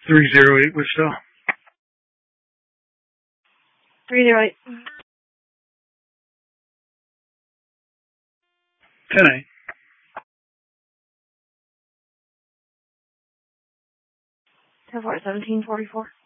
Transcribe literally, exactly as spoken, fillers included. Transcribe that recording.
three zero eight Wichita. three zero eight. ten eight. ten four, seventeen forty-four.